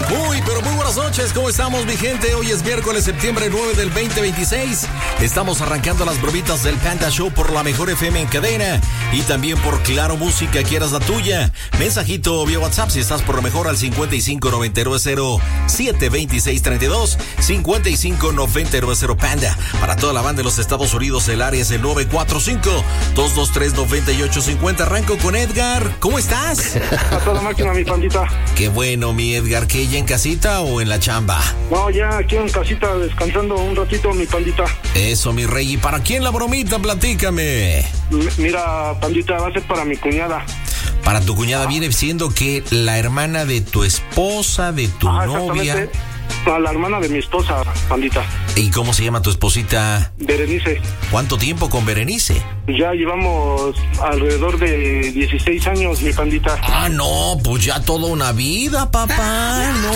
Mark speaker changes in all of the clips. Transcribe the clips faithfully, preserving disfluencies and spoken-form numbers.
Speaker 1: Muy, pero muy buenas noches, ¿cómo estamos, mi gente? Hoy es miércoles, septiembre nueve del veinte veintiséis. Estamos arrancando las bromitas del Panda Show por la mejor F M en cadena y también por Claro Música, quieras la tuya. Mensajito vía WhatsApp si estás por lo mejor al cincuenta y cinco noventa y nueve cero siete veintiséis treinta y dos, cincuenta y cinco noventa y nueve cero Panda. Para toda la banda de los Estados Unidos, el área es el nueve cuatro cinco, dos dos tres, nueve ocho cinco cero. Arranco con Edgar. ¿Cómo estás?
Speaker 2: A toda máquina, mi pandita.
Speaker 1: Qué bueno, mi Edgar. ¿Qué, ya en casita o en la chamba?
Speaker 2: No, ya aquí en casita descansando un ratito, mi pandita.
Speaker 1: Eso, mi rey. ¿Y para quién la bromita? Platícame.
Speaker 2: M- mira, pandita, va a ser para mi cuñada.
Speaker 1: Para tu cuñada viene siendo que la hermana de tu esposa, de tu
Speaker 2: Ah,
Speaker 1: novia.
Speaker 2: A la hermana de mi esposa, pandita.
Speaker 1: ¿Y cómo se llama tu esposita?
Speaker 2: Berenice.
Speaker 1: ¿Cuánto tiempo con Berenice?
Speaker 2: Ya llevamos alrededor de dieciséis años, mi pandita.
Speaker 1: Ah, no, pues ya toda una vida, papá, ¿no?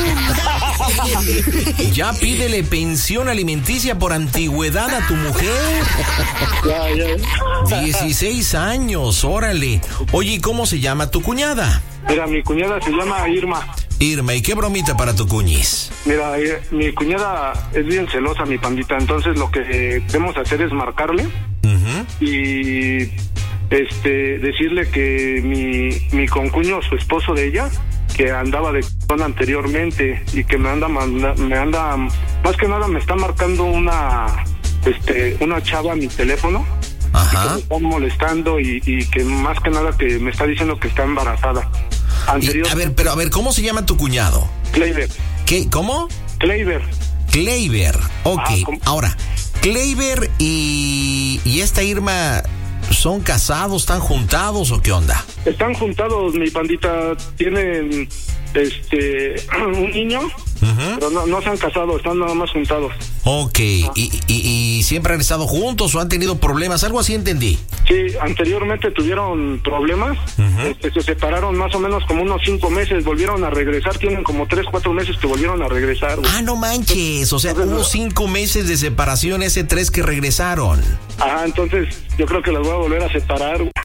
Speaker 1: Ya pídele pensión alimenticia por antigüedad a tu mujer.
Speaker 2: Ya, ya.
Speaker 1: dieciséis años, órale. Oye, ¿y cómo se llama tu cuñada?
Speaker 2: Mira, mi cuñada se llama Irma.
Speaker 1: Irma, ¿y qué bromita para tu cuñis?
Speaker 2: Mira, eh, mi cuñada es bien celosa, mi pandita. Entonces lo que eh, debemos hacer es marcarle
Speaker 1: Uh-huh.
Speaker 2: y este decirle que mi, mi concuño, su esposo de ella, que andaba de c***** anteriormente y que me anda manda, me anda más que nada me está marcando una este una chava a mi teléfono.
Speaker 1: Ajá.
Speaker 2: Que me está molestando y, y que más que nada que me está diciendo que está embarazada.
Speaker 1: Y, a ver, pero a ver, ¿cómo se llama tu cuñado?
Speaker 2: Kleiber.
Speaker 1: ¿Qué? ¿Cómo?
Speaker 2: Kleiber.
Speaker 1: Kleiber. Ok,
Speaker 2: Ah, ¿cómo?
Speaker 1: ahora, Kleiber y, y esta Irma, ¿son casados, están juntados o qué onda?
Speaker 2: Están juntados, mi pandita. Tienen este un niño,
Speaker 1: Uh-huh.
Speaker 2: pero no, no se han casado, están nada más juntados.
Speaker 1: Ok, y, y, y siempre han estado juntos o han tenido problemas, algo así entendí.
Speaker 2: Sí, anteriormente tuvieron problemas,
Speaker 1: Uh-huh.
Speaker 2: este, se separaron más o menos como unos cinco meses, volvieron a regresar, tienen como tres, cuatro meses que volvieron a regresar. Güey.
Speaker 1: Ah, no manches, o sea, hubo cinco meses de separación, ese tres que regresaron.
Speaker 2: Ajá, entonces yo creo que las voy a volver a separar. Güey.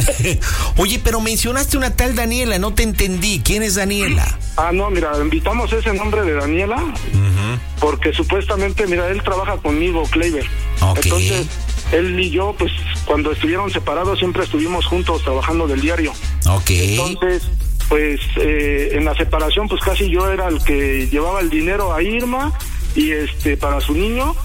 Speaker 1: Oye, pero mencionaste una tal Daniela, no te entendí, ¿quién es Daniela?
Speaker 2: Ah, no, mira, invitamos ese nombre de Daniela,
Speaker 1: Uh-huh.
Speaker 2: porque supuestamente, mira, él trabaja conmigo, Kleiber.
Speaker 1: Ok.
Speaker 2: Entonces, él y yo, pues, cuando estuvieron separados, siempre estuvimos juntos trabajando del diario.
Speaker 1: Ok.
Speaker 2: Entonces, pues, eh, en la separación, pues casi yo era el que llevaba el dinero a Irma y este para su niño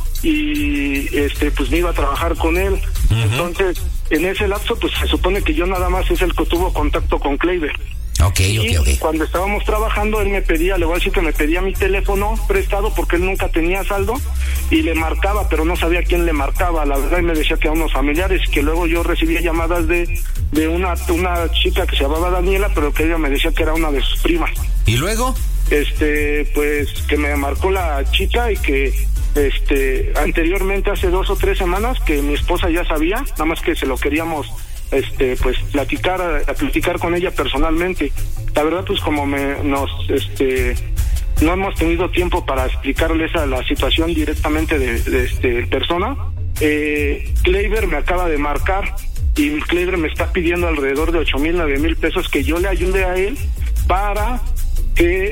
Speaker 2: y este pues me iba a trabajar con él.
Speaker 1: Uh-huh.
Speaker 2: Entonces, en ese lapso, pues se supone que yo nada más es el que tuvo contacto con Kleiber.
Speaker 1: Ok,
Speaker 2: Y
Speaker 1: ok, ok.
Speaker 2: cuando estábamos trabajando, él me pedía, le voy a decir que me pedía mi teléfono prestado porque él nunca tenía saldo y le marcaba, pero no sabía quién le marcaba, la verdad, y me decía que a unos familiares, que luego yo recibía llamadas de, de una, una chica que se llamaba Daniela, pero que ella me decía que era una de sus primas.
Speaker 1: ¿Y luego?
Speaker 2: Este, pues, que me marcó la chica y que, este, anteriormente, hace dos o tres semanas, que mi esposa ya sabía, nada más que se lo queríamos este pues platicar a, a platicar con ella personalmente. La verdad, pues como me nos este no hemos tenido tiempo para explicarles a la situación directamente de, de este persona. eh, Kleiber me acaba de marcar y Kleiber me está pidiendo alrededor de ocho mil, nueve mil pesos que yo le ayude a él para que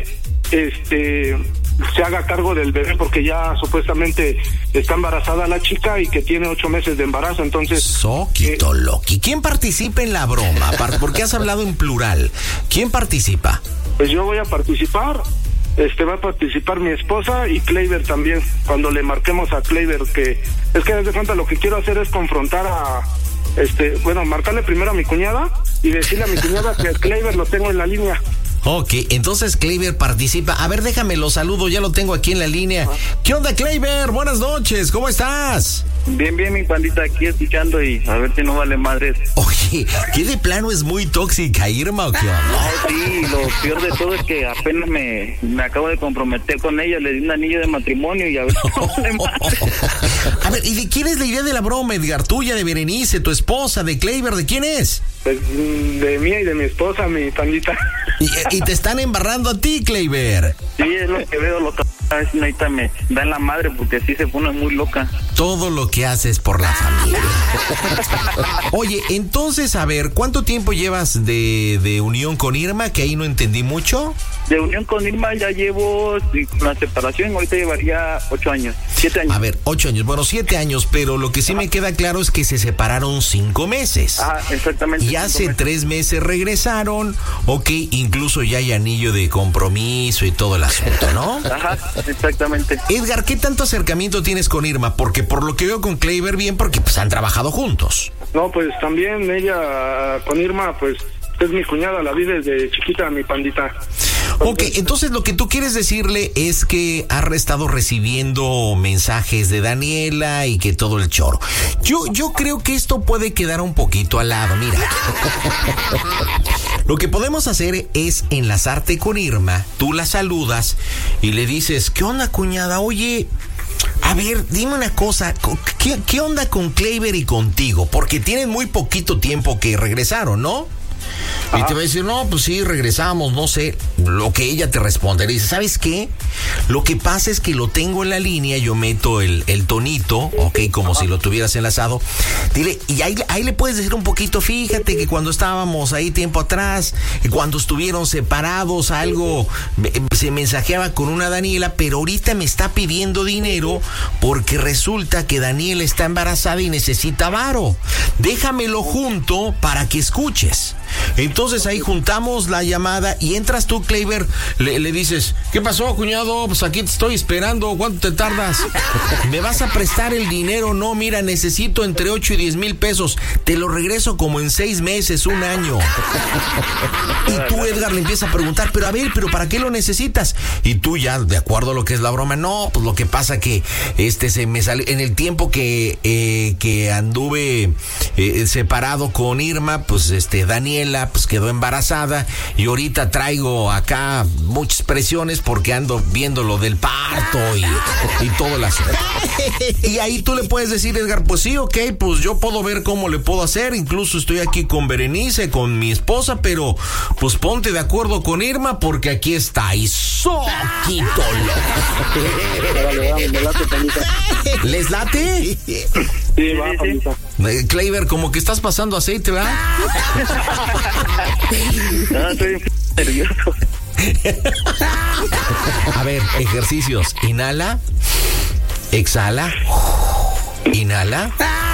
Speaker 2: este se haga cargo del bebé, porque ya supuestamente está embarazada la chica y que tiene ocho meses de embarazo. Entonces,
Speaker 1: Soquito
Speaker 2: eh,
Speaker 1: Loki. ¿Quién participa en la broma? Porque has hablado en plural. ¿Quién participa?
Speaker 2: pues yo voy a participar. Este va a participar mi esposa y Kleiber también. Cuando le marquemos a Kleiber, que es que desde cuenta lo que quiero hacer es confrontar a este, bueno, marcarle primero a mi cuñada y decirle a mi cuñada que Kleiber lo tengo en la línea.
Speaker 1: Ok, entonces Kleiber participa. A ver, déjame lo saludo, ya lo tengo aquí en la línea. ¿Qué onda, Kleiber? Buenas noches, ¿cómo estás?
Speaker 3: Bien, bien, mi pandita, aquí escuchando y a ver si no vale madres.
Speaker 1: Oye, ¿qué de plano es muy tóxica, Irma, o qué onda?
Speaker 3: No, sí, lo peor de todo es que apenas me, me acabo de comprometer con ella, le di un anillo de matrimonio y a ver si no vale madres.
Speaker 1: A ver, ¿y de quién es la idea de la broma, Edgar? ¿Tuya, de Berenice, tu esposa, de Kleiber? ¿De quién es?
Speaker 2: Pues de mía y de mi esposa, mi pandita.
Speaker 1: Y, y te están embarrando a ti, Kleiber.
Speaker 3: Sí, es lo que veo, loca. A ver si ahorita me da en la madre porque sí se pone muy loca.
Speaker 1: Todo lo que haces por la familia. Oye, entonces, a ver, ¿cuánto tiempo llevas de, de unión con Irma? Que ahí no entendí mucho.
Speaker 3: De unión con Irma ya llevo, con la separación, ahorita llevaría ocho años, siete años.
Speaker 1: A ver, ocho años, bueno, siete años, pero lo que sí Ajá. me queda claro es que se separaron cinco meses.
Speaker 3: Ah, exactamente.
Speaker 1: Y hace meses. tres meses regresaron, ok, incluso ya hay anillo de compromiso y todo el asunto, ¿no?
Speaker 3: Ajá, exactamente.
Speaker 1: Edgar, ¿qué tanto acercamiento tienes con Irma? Porque por lo que veo con Kleiber bien, porque pues han trabajado juntos.
Speaker 2: No, pues también ella con Irma, pues es mi cuñada, la vi desde chiquita, mi pandita.
Speaker 1: Ok, entonces lo que tú quieres decirle es que has estado recibiendo mensajes de Daniela y que todo el choro. Yo, yo creo que esto puede quedar un poquito al lado, mira. Lo que podemos hacer es enlazarte con Irma, tú la saludas y le dices, ¿qué onda, cuñada? Oye, a ver, dime una cosa, ¿qué, qué onda con Kleiber y contigo? Porque tienen muy poquito tiempo que regresaron, ¿no? Y te va a decir, no, pues sí, regresamos, no sé. Lo que ella te responde, le dice, ¿sabes qué? Lo que pasa es que lo tengo en la línea, yo meto el, el tonito, ok, como Ajá. si lo tuvieras enlazado. Dile, y ahí, ahí le puedes decir un poquito, fíjate que cuando estábamos ahí tiempo atrás, cuando estuvieron separados, algo se mensajeaba con una Daniela, pero ahorita me está pidiendo dinero porque resulta que Daniela está embarazada y necesita varo. Déjamelo junto para que escuches. Entonces ahí juntamos la llamada y entras tú, Kleiber, le, le dices, ¿qué pasó, cuñado? Pues aquí te estoy esperando, ¿cuánto te tardas? ¿Me vas a prestar el dinero? No, mira, necesito entre ocho y diez mil pesos, te lo regreso como en seis meses, un año. Y tú, Edgar, le empiezas a preguntar, pero a ver, ¿pero para qué lo necesitas? Y tú ya, de acuerdo a lo que es la broma, no, pues lo que pasa que este se me salió, en el tiempo que, eh, que anduve eh, separado con Irma, pues este, Daniela, pues quedó embarazada y ahorita traigo acá muchas presiones porque ando viendo lo del parto y, y todo el asunto. Y ahí tú le puedes decir, Edgar, pues sí, ok, pues yo puedo ver cómo le puedo hacer, incluso estoy aquí con Berenice, con mi esposa, pero pues ponte de acuerdo con Irma porque aquí está y soquito. ¿Les late?
Speaker 2: Sí, va, Panita.
Speaker 1: Kleiber, como que estás pasando aceite, ¿verdad?
Speaker 3: No, estoy nervioso.
Speaker 1: A ver, ejercicios. Inhala. Exhala. Inhala.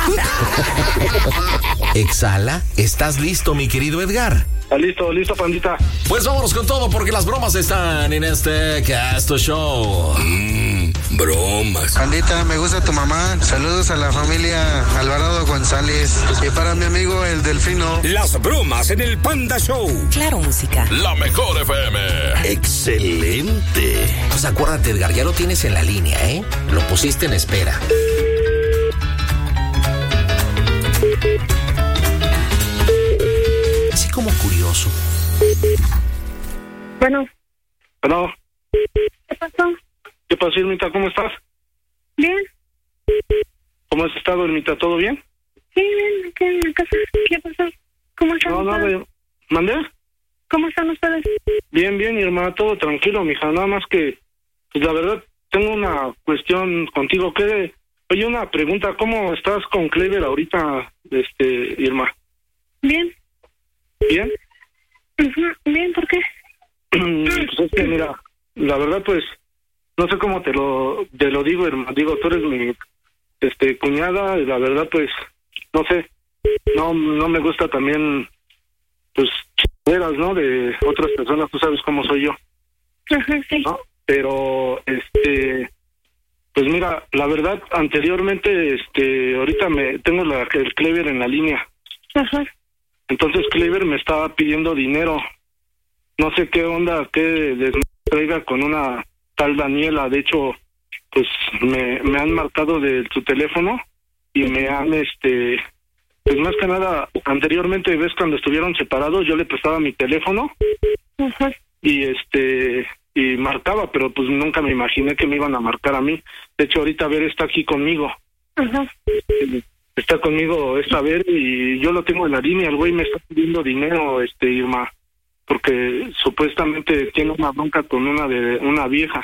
Speaker 1: Exhala. ¿Estás listo, mi querido Edgar?
Speaker 2: Listo, listo, pandita.
Speaker 1: Pues vámonos con todo porque las bromas están en este Casto Show.
Speaker 4: Mmm, bromas.
Speaker 5: Pandita, me gusta tu mamá. Saludos a la familia Alvarado González. Y para mi amigo el Delfino.
Speaker 4: Las bromas en el Panda Show.
Speaker 6: Claro, música.
Speaker 4: La mejor F M. Excelente.
Speaker 1: Pues acuérdate, Edgar, ya lo tienes en la línea, ¿eh? Lo pusiste en espera. Así como curioso.
Speaker 2: Bueno. Bueno.
Speaker 7: ¿Qué pasó?
Speaker 2: ¿Qué pasó, Irmita? ¿Cómo estás?
Speaker 7: Bien.
Speaker 2: ¿Cómo has estado, Irmita? ¿Todo bien?
Speaker 7: Sí, bien, aquí en la casa. ¿Qué pasó? ¿Cómo están
Speaker 2: no,
Speaker 7: ustedes?
Speaker 2: No, ¿mandé?
Speaker 7: ¿Cómo están ustedes?
Speaker 2: Bien, bien, Irma, todo tranquilo, mija. Nada más que, pues la verdad, tengo una cuestión contigo. ¿Qué? Oye, una pregunta. ¿Cómo estás con Kleiber ahorita, este, Irma?
Speaker 7: Bien.
Speaker 2: ¿Bien?
Speaker 7: Uh-huh. Bien, ¿por qué?
Speaker 2: Pues es que, mira, la verdad, pues, no sé cómo te lo te lo digo, hermano. Digo, tú eres mi este cuñada, y la verdad, pues, no sé, no no me gusta también, pues, chingaderas, ¿no? De otras personas, tú sabes cómo soy yo.
Speaker 7: Ajá, sí.
Speaker 2: ¿No? Pero, este, pues mira, la verdad, anteriormente, este, ahorita me tengo la, el Kleiber en la línea.
Speaker 7: Ajá.
Speaker 2: Entonces Kleiber me estaba pidiendo dinero. No sé qué onda, qué traiga con una tal Daniela. De hecho, pues me, me han marcado de su teléfono y me han, este, pues más que nada, anteriormente, ves, cuando estuvieron separados, yo le prestaba mi teléfono.
Speaker 7: Ajá.
Speaker 2: Y este, y marcaba, pero pues nunca me imaginé que me iban a marcar a mí. De hecho, ahorita, a ver, está aquí conmigo.
Speaker 7: Ajá.
Speaker 2: Está conmigo esta vez y yo lo tengo en la línea. El güey me está pidiendo dinero, este, Irma, porque supuestamente tiene una bronca con una de una vieja.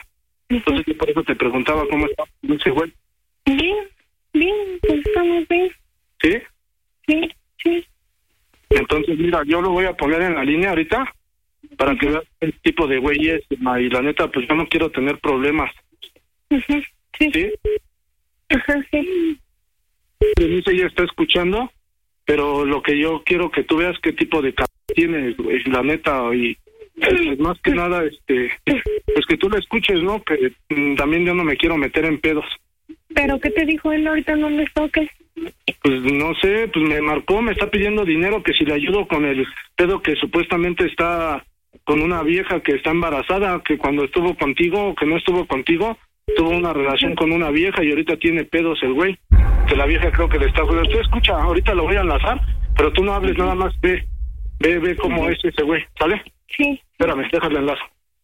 Speaker 2: Entonces yo por eso te preguntaba cómo estaba ese güey.
Speaker 7: Bien, bien, pues estamos bien.
Speaker 2: ¿Sí?
Speaker 7: Sí, sí.
Speaker 2: Entonces, mira, yo lo voy a poner en la línea ahorita para que veas el tipo de güey es, ma, y la neta, pues yo no quiero tener problemas.
Speaker 7: Ajá, sí.
Speaker 2: ¿Sí?
Speaker 7: Ajá, sí.
Speaker 2: Denise ya está escuchando, pero lo que yo quiero que tú veas qué tipo de c*** tienes, güey, la neta, y pues, más que nada, este, pues que tú la escuches, ¿no? Que mm, también yo no me quiero meter en pedos.
Speaker 7: ¿Pero qué te dijo él ahorita? ¿No me toques?
Speaker 2: Pues no sé, pues me marcó, me está pidiendo dinero, que si le ayudo con el pedo que supuestamente está con una vieja que está embarazada, que cuando estuvo contigo, que no estuvo contigo, tuvo una relación con una vieja y ahorita tiene pedos el güey, que la vieja creo que le está jugando. Tú escucha, ahorita lo voy a enlazar, pero tú no hables, nada más ve, ve, ve cómo es ese güey, ¿sale?
Speaker 7: Sí.
Speaker 2: Espérame, déjale enlazo.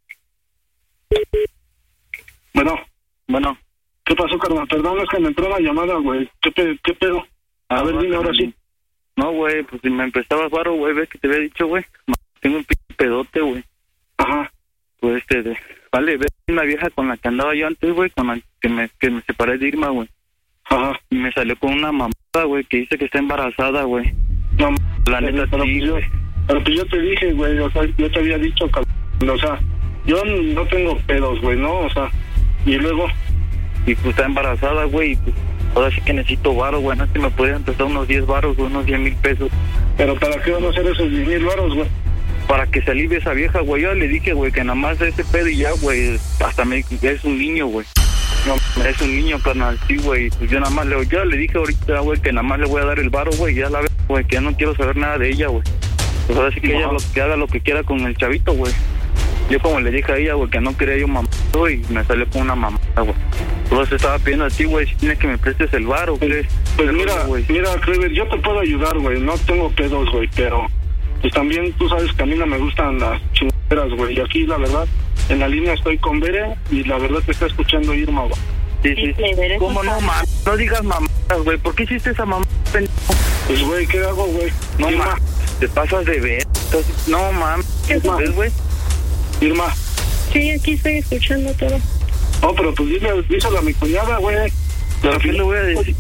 Speaker 2: Bueno,
Speaker 3: Bueno.
Speaker 2: ¿qué pasó, carnal? Perdón, es que me entró la llamada, güey. ¿Qué, pe ¿Qué pedo? A ver, dime ahora sí.
Speaker 3: No, güey, pues si me empezaba varo, güey, ves que te había dicho, güey. Tengo un p pedote, güey.
Speaker 2: Ajá.
Speaker 3: Pues este, de, vale, ves una vieja con la que andaba yo antes, güey, con la que me, que me separé de Irma, güey.
Speaker 2: Ajá.
Speaker 3: Y me salió con una mamada, güey, que dice que está embarazada, güey.
Speaker 2: No,
Speaker 3: la neta,
Speaker 2: pero,
Speaker 3: sí,
Speaker 2: yo,
Speaker 3: güey.
Speaker 2: pero pues yo te dije, güey, o sea, yo te había dicho, o sea, yo no tengo pedos, güey, ¿no? O sea, y luego...
Speaker 3: Y pues está embarazada, güey, y pues ahora sí que necesito varo, güey, no sé si me podrían prestar unos diez varos, güey, unos diez mil pesos.
Speaker 2: ¿Pero para qué van a hacer esos diez mil varos, güey?
Speaker 3: Para que se alivie esa vieja, güey. Yo le dije, güey, que nada más ese pedo y ya, güey, hasta me es un niño, güey. No, es un niño, carnal, sí, güey. Pues yo nada más le, yo le dije ahorita, güey, que nada más le voy a dar el varo, güey, ya la veo, güey, que ya no quiero saber nada de ella, güey. Pues ahora sí que no. ella lo, que haga lo que quiera con el chavito, güey. Yo como le dije a ella, güey, que no quería yo mamá, y me salió con una mamada, güey. Pues estaba pidiendo a ti, güey, si tienes que me prestes el varo, güey.
Speaker 2: Pues mira, güey, mira, Clever, yo te puedo ayudar, güey, no tengo pedos, güey, pero pues también tú sabes que a mí no me gustan las chingaderas, güey, y aquí la verdad, en la línea estoy con Bere y la verdad te está escuchando Irma, güey.
Speaker 3: Sí, sí. ¿Cómo no, mamá? No digas mamadas, güey, ¿por qué hiciste esa mamada, pendejo?
Speaker 2: Pues, güey, ¿qué hago, güey?
Speaker 3: No, Irma, te pasas de ver. Entonces, no, mam, ¿qué ves, güey?
Speaker 2: Irma.
Speaker 7: Sí, aquí estoy escuchando todo.
Speaker 2: No, pero pues dile, díselo a mi cuñada, güey.
Speaker 3: ¿Pero qué le voy a decir?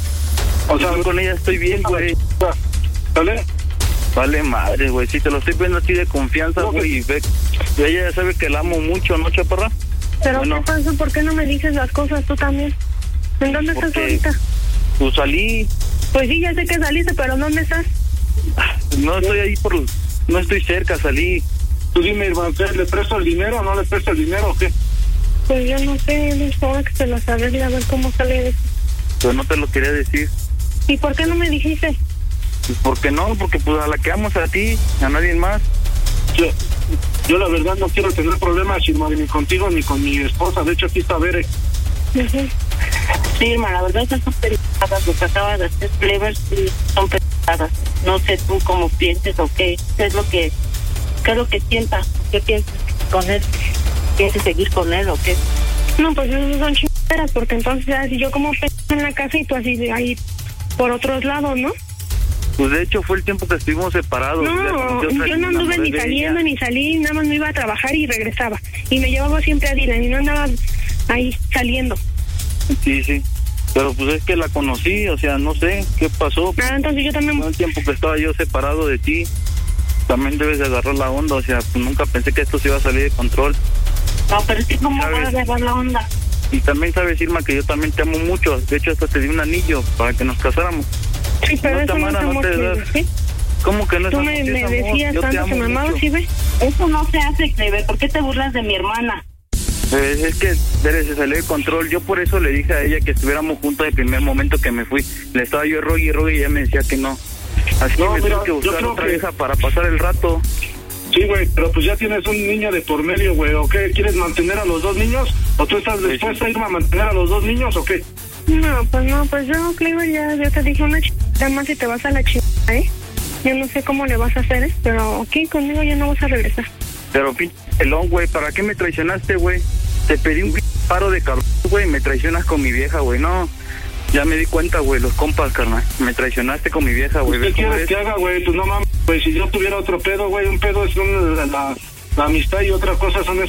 Speaker 3: O sea, con ella estoy bien, güey.
Speaker 2: ¿Vale?
Speaker 3: Vale madre, güey. Si te lo estoy viendo así de confianza, güey, y ve, ella ya sabe que la amo mucho, ¿no, chaparra?
Speaker 7: Pero bueno, ¿qué pasa? ¿Por qué no me dices las cosas tú también? ¿En dónde estás ahorita?
Speaker 3: Pues salí.
Speaker 7: Pues sí, ya sé que saliste, pero ¿dónde estás?
Speaker 3: No estoy ahí por... No estoy cerca, salí.
Speaker 2: Tú dime, Irma, ¿le presto el dinero o no le presto el dinero o qué?
Speaker 7: Pues yo no sé, es hora que te lo sabes y a ver cómo sale eso.
Speaker 3: Pues no te lo quería decir.
Speaker 7: ¿Y por qué no me dijiste?
Speaker 3: Pues ¿por qué no? Porque pues a la que amo a ti, a nadie más.
Speaker 2: Yo, yo la verdad no quiero tener problemas, Irma, ni contigo ni con mi esposa. De hecho, aquí está Bere.
Speaker 7: Uh-huh.
Speaker 6: Sí, Irma, la verdad esas son pendejadas. Lo que acaba de hacer Clever, sí, son pendejadas. No sé tú cómo pienses o qué, qué es lo que... ¿Qué es lo que sientas? ¿Qué piensas con él? ¿Piensas seguir con él o qué?
Speaker 7: No, pues eso son chingaderas, porque entonces así yo como p en la casa y tú así de ahí por otros lados, ¿no?
Speaker 3: Pues de hecho fue el tiempo que estuvimos separados.
Speaker 7: No, yo, yo no anduve ni saliendo ni salí, nada más me iba a trabajar y regresaba. Y me llevaba siempre a Dylan y no andaba ahí saliendo.
Speaker 3: Sí, sí. Pero pues es que la conocí, o sea, no sé qué pasó.
Speaker 7: Ah, entonces yo también...
Speaker 3: Todo el tiempo que estaba yo separado de ti, también debes de agarrar la onda, o sea, pues nunca pensé que esto se iba a salir de control.
Speaker 6: No, pero es que ¿cómo vas a agarrar la onda?
Speaker 3: Y también sabes, Irma, que yo también te amo mucho. De hecho, hasta te di un anillo para que nos casáramos.
Speaker 7: Sí, pero
Speaker 3: no
Speaker 7: eso no es amor,
Speaker 3: no te
Speaker 7: ¿sí?
Speaker 3: ¿Cómo que no es
Speaker 7: Tú
Speaker 3: amor?
Speaker 7: me,
Speaker 3: Es
Speaker 7: me
Speaker 3: amor.
Speaker 7: decías
Speaker 3: Yo
Speaker 7: tanto que me amabas, ¿sí, ve?
Speaker 6: Eso no se hace, Clever. ¿Por qué te burlas de mi hermana?
Speaker 3: Pues es que Bere se salió de control. Yo por eso le dije a ella que estuviéramos juntos el primer momento que me fui. Le estaba yo rogue y rogue y ella me decía que no. Así
Speaker 2: no,
Speaker 3: que me
Speaker 2: mira,
Speaker 3: tuve que buscar otra
Speaker 2: que...
Speaker 3: vieja para pasar el rato.
Speaker 2: Sí, güey, pero pues ya tienes un niño de por medio, güey, ¿o qué? ¿Quieres mantener a los dos niños? ¿O tú estás dispuesta a irme a mantener a los dos niños o qué?
Speaker 7: No, pues no, pues yo, Clever, ya, ya te dije una chingada más y te vas a la chingada, ¿eh? Yo no sé cómo le vas a hacer, ¿eh? Pero aquí conmigo ya no vas a regresar.
Speaker 3: Pero pinche pelón, güey, ¿para qué me traicionaste, güey? Te pedí un paro de cabrón, güey, me traicionas con mi vieja, güey, no... Ya me di cuenta, güey, los compas, carnal. Me traicionaste con mi vieja, güey.
Speaker 2: ¿Qué quieres que haga, güey? Pues no mames, güey. Si yo tuviera otro pedo, güey, un pedo es un, la, la, la amistad y otra cosa son esas mamás,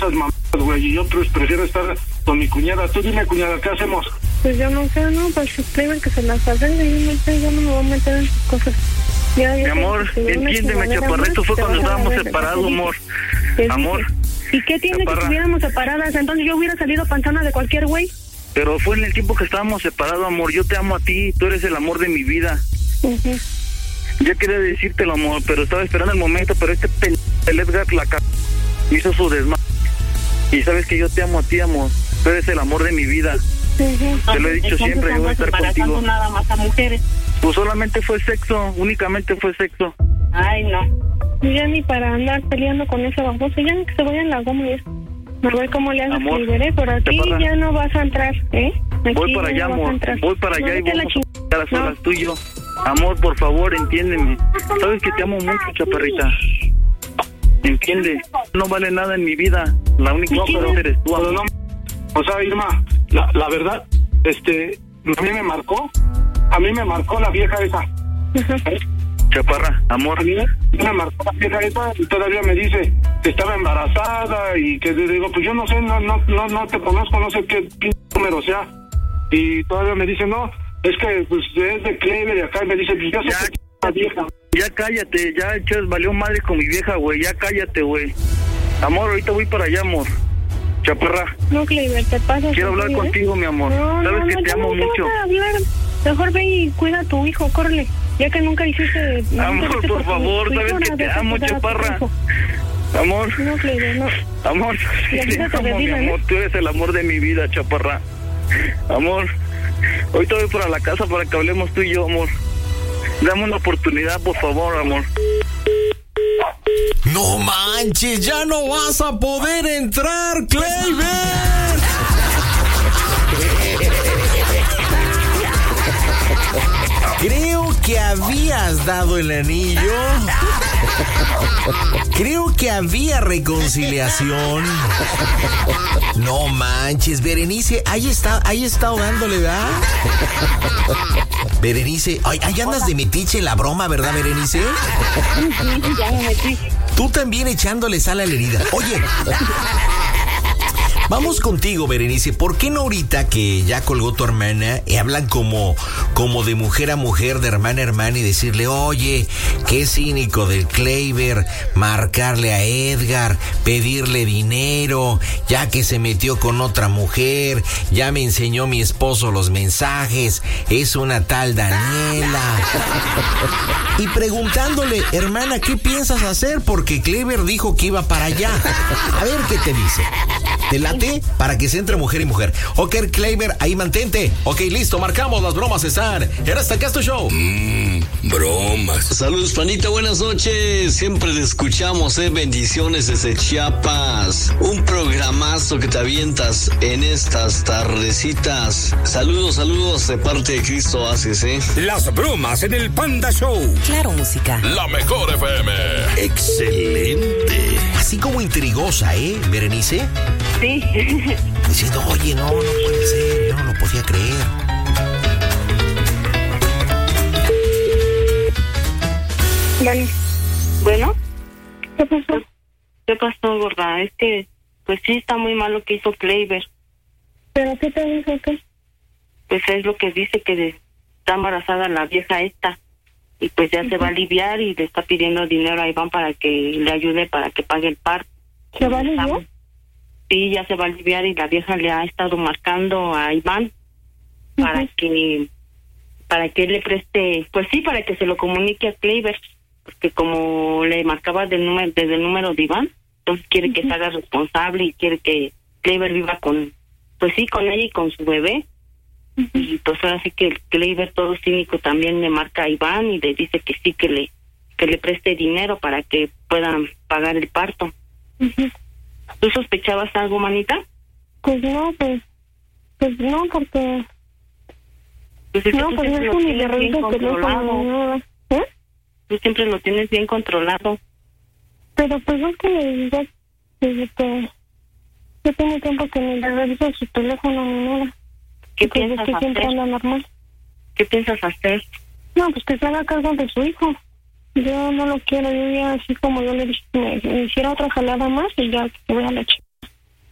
Speaker 2: güey, y yo pues prefiero estar con mi cuñada. Tú dime, cuñada, ¿qué hacemos?
Speaker 7: Pues yo no sé, no, pues Clever que se las arregle, yo no sé, yo no me voy a meter en sus cosas. Ya, ya
Speaker 3: Mi amor, entiéndeme, Chaparra, esto fue cuando estábamos separados, amor. Amor.
Speaker 7: ¿Y qué tiene Chaparra? Que estuviéramos separadas? Entonces yo hubiera salido panzona de cualquier güey.
Speaker 3: Pero fue en el tiempo que estábamos separados, amor. Yo te amo a ti, tú eres el amor de mi vida.
Speaker 7: Uh-huh.
Speaker 3: Yo quería decírtelo, amor, pero estaba esperando el momento, pero este p... el Edgar la c... hizo su desmadre. Y sabes que yo te amo a ti, amor. Tú eres el amor de mi vida.
Speaker 7: Uh-huh.
Speaker 3: Te lo he dicho siempre, yo voy a estar contigo.
Speaker 6: Nada más a mujeres.
Speaker 3: Pues solamente fue sexo, únicamente fue sexo.
Speaker 6: Ay, no.
Speaker 7: Ya ni para andar peleando con ese baboso, ya que se vaya en la goma ya. A ver cómo le haces, Clever, por aquí Chaparra. Ya no vas a entrar, ¿eh? Aquí
Speaker 3: voy para allá,
Speaker 7: no
Speaker 3: amor, voy para
Speaker 7: no,
Speaker 3: allá y vamos
Speaker 7: a
Speaker 3: a las horas no. Tú y yo. Amor, por favor, entiéndeme. Sabes que te amo mucho, chaparrita. Entiende, no vale nada en mi vida. La única
Speaker 2: no,
Speaker 3: cosa eres tú, amor.
Speaker 2: No, o sea, Irma, la, la verdad, este, a mí me marcó, a mí me marcó la vieja esa. ¿Eh?
Speaker 3: Chaparra, amor.
Speaker 2: A mí me marcó la vieja esa y todavía me dice que estaba embarazada y que le digo, pues yo no sé, no, no, no, no te conozco, no sé qué p*** número sea. Y todavía me dice, no, es que pues es de Clever y acá y me dice, pues yo sé ya, que es la vieja.
Speaker 3: Ya cállate, ya chas, valió madre con mi vieja, güey, ya cállate, güey. Amor, ahorita voy para allá, amor. Chaparra.
Speaker 7: No, Clever, te pasas.
Speaker 3: Quiero hablar contigo, mi amor.
Speaker 7: No,
Speaker 3: Sabes
Speaker 7: no,
Speaker 3: que
Speaker 7: no,
Speaker 3: te amo
Speaker 7: no
Speaker 3: mucho.
Speaker 7: Vas a hablar. Mejor ve y cuida a tu hijo, córrele. Ya que nunca hiciste...
Speaker 3: Amor, por, por favor, tu, sabes que te amo, Chaparra. Amor.
Speaker 7: No, Clever, no.
Speaker 3: Amor, te amo, mi vida, amor. ¿Eh? Tú eres el amor de mi vida, Chaparra. Amor, ahorita voy para la casa para que hablemos tú y yo, amor. Dame una oportunidad, por favor, amor.
Speaker 1: No manches, ya no vas a poder entrar, Clever. Creo que habías dado el anillo. Creo que había reconciliación. No manches, Berenice, ahí está, ahí está dándole, ¿verdad? Berenice, ay, ahí andas de metiche en la broma, ¿verdad, Berenice?
Speaker 6: Ya me metí.
Speaker 1: Tú también echándole sal a la herida. Oye, vamos contigo, Berenice. ¿Por qué no ahorita que ya colgó tu hermana y hablan como, como de mujer a mujer, de hermana a hermana y decirle, oye, qué cínico del Clever marcarle a Edgar, pedirle dinero, ya que se metió con otra mujer, ya me enseñó mi esposo los mensajes, es una tal Daniela. Y preguntándole, hermana, ¿qué piensas hacer? Porque Clever dijo que iba para allá. A ver qué te dice. ¿Te late? Para que se entre mujer y mujer. Ok, Clever, ahí mantente. Ok, listo, marcamos, las bromas están en Hasta Acá Es Tu Show.
Speaker 4: Mmm, bromas.
Speaker 8: Saludos, panita, buenas noches. Siempre te escuchamos, eh. Bendiciones desde Chiapas. Un programazo que te avientas en estas tardecitas. Saludos, saludos de parte de Cristo Haces, eh.
Speaker 4: Las bromas en el Panda Show.
Speaker 9: Claro, música.
Speaker 4: La mejor F M.
Speaker 1: Excelente. Así como intrigosa, ¿eh, Berenice?
Speaker 6: Sí.
Speaker 1: Diciendo, oye, no, no puede ser, yo no lo podía creer.
Speaker 7: Bueno.
Speaker 6: Bueno.
Speaker 7: ¿Qué pasó?
Speaker 6: ¿Qué pasó, gorda? Es que, pues sí, está muy mal lo que hizo Clever.
Speaker 7: ¿Pero qué te dijo qué?
Speaker 6: Pues es lo que dice, que de, está embarazada la vieja esta. Y pues ya uh-huh. se va a aliviar y le está pidiendo dinero a Iván para que le ayude, para que pague el parto.
Speaker 7: ¿Se va a aliviar?
Speaker 6: Sí, ya se va a aliviar y la vieja le ha estado marcando a Iván uh-huh. para que para que él le preste, pues sí, para que se lo comunique a Clever, porque como le marcaba del número, desde el número de Iván, entonces quiere uh-huh. que se haga responsable y quiere que Clever viva con, pues sí, con ella y con su bebé. Uh-huh. Y pues ahora sí que el Clever, todo cínico, también le marca a Iván y le dice que sí, que le que le preste dinero para que puedan pagar el parto.
Speaker 7: Uh-huh.
Speaker 6: ¿Tú sospechabas algo, manita?
Speaker 7: Pues no, pues, pues no, porque...
Speaker 6: Pues es que
Speaker 7: no,
Speaker 6: tú
Speaker 7: pues
Speaker 6: siempre
Speaker 7: no
Speaker 6: lo
Speaker 7: es
Speaker 6: tienes bien controlado.
Speaker 7: ¿Eh?
Speaker 6: Tú siempre lo tienes bien controlado.
Speaker 7: Pero pues no es que le digas desde que... Yo tengo tiempo que ni le reviso su teléfono ni nada.
Speaker 6: ¿Qué
Speaker 7: pues
Speaker 6: piensas
Speaker 7: es que
Speaker 6: hacer?
Speaker 7: siempre anda normal.
Speaker 6: ¿Qué piensas hacer?
Speaker 7: No, pues que se haga cargo de su hijo. Yo no lo quiero, yo ya así como yo le dije, me, me hiciera otra jalada más y ya que voy a la chica.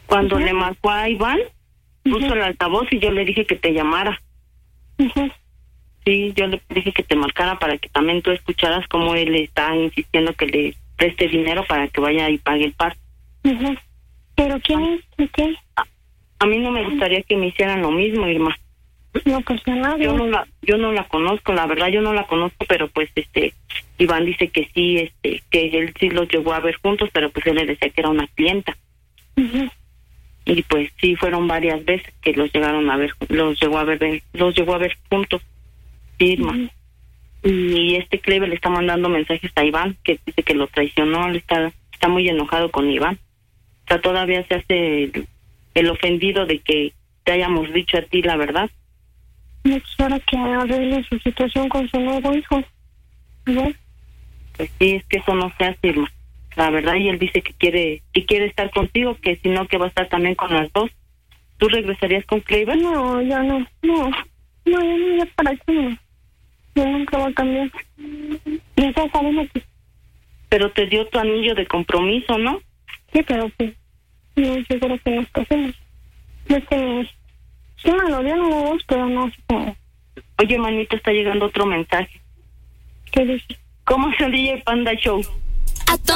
Speaker 6: Cuando
Speaker 7: uh-huh.
Speaker 6: le marcó a Iván, puso uh-huh. el altavoz y yo le dije que te llamara.
Speaker 7: Uh-huh.
Speaker 6: Sí, yo le dije que te marcara para que también tú escucharas cómo él está insistiendo que le preste dinero para que vaya y pague el par.
Speaker 7: Uh-huh. ¿Pero quién es? ¿Qué?
Speaker 6: A, a mí no me gustaría que me hicieran lo mismo, Irma.
Speaker 7: No, pues nada.
Speaker 6: Yo no la, yo no la conozco, la verdad yo no la conozco, pero pues este, Iván dice que sí, este, que él sí los llegó a ver juntos, pero pues él le decía que era una clienta.
Speaker 7: Uh-huh.
Speaker 6: Y pues sí, fueron varias veces que los llegaron a ver, los llegó a ver, los llegó a ver juntos, Irma. Uh-huh. Y este Clever le está mandando mensajes a Iván, que dice que lo traicionó, le está, está muy enojado con Iván. O sea, todavía se hace el, el ofendido de que te hayamos dicho a ti la verdad.
Speaker 7: No quisiera que arregle su situación con su nuevo hijo. ¿No?
Speaker 6: Pues sí, es que eso no se hace, Irma. La verdad, y él dice que quiere que quiere estar contigo, que si no, que va a estar también con las dos. ¿Tú regresarías con Clever?
Speaker 7: No, ya no, no. No, ya no, ya para eso no. Yo nunca voy a cambiar. Ya sabemos que...
Speaker 6: Pero te dio tu anillo de compromiso, ¿no?
Speaker 7: Sí, pero pues, no seguro que nos casemos. Es que sí me lo dieron los dos, pero no sé cómo.
Speaker 6: Oye, manita, está llegando otro mensaje.
Speaker 7: ¿Qué dice?
Speaker 6: ¿Cómo es el D J Panda Show?